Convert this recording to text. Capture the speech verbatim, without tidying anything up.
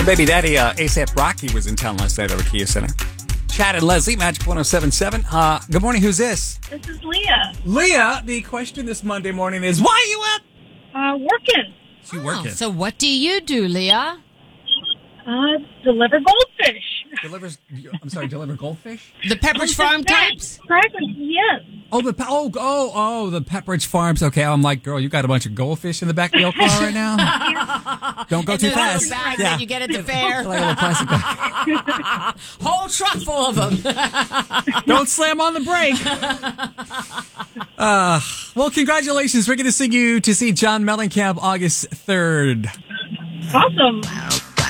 Baby daddy uh, ASAP Rocky was in town last night over Kia Center. Chad and Leslie, Magic one oh seven point seven. Uh, good morning, who's this? This is Leah. Leah, the question this Monday morning is, why are you up? Uh, working. She Oh, working. so what do you do, Leah? Uh, deliver goldfish. Delivers, I'm sorry, deliver goldfish? The Pepperidge Farm types? Present, yes. Oh, the pe- oh, oh, oh, the Pepperidge Farms. Okay, I'm like, girl, you got a bunch of goldfish in the back of your car right now? Don't go In too the little fast. bag that you get at the fair. Like a little plastic bag. Whole truck full of them. Don't slam on the brake. Uh, well, congratulations. We're going to sing you to see John Mellencamp August third. Awesome.